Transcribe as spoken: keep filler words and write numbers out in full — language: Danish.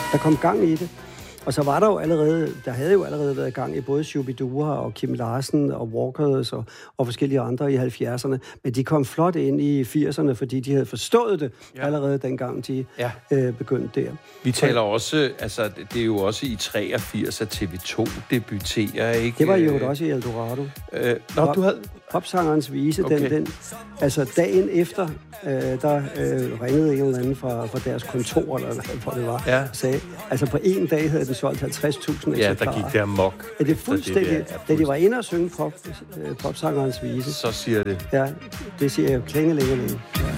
Der kom gang i det. Og så var der jo allerede, der havde jo allerede været gang i både Shubidua og Kim Larsen og Walkers og, og forskellige andre i halvfjerdserne. Men de kom flot ind i firserne, fordi de havde forstået det ja. allerede dengang, de ja. øh, begyndte der. Vi taler også, altså det er jo også i treogfirs, at T V to debuterer, ikke? Det var jo også i Eldorado. Øh, nå, Pop, du havde... Popsangerens vise, okay. den, den, altså dagen efter, øh, der øh, ringede en eller anden fra, fra deres kontor, eller hvor det var, ja. og sagde, altså på en dag havde den solgt halvtreds tusind eksemplarer. Ja, der gik der mok. Er det fuldstændig, da de var inde og synge pop, øh, popsangerens vise. Så siger det. Ja, det siger jeg klinge længe længe. Ja.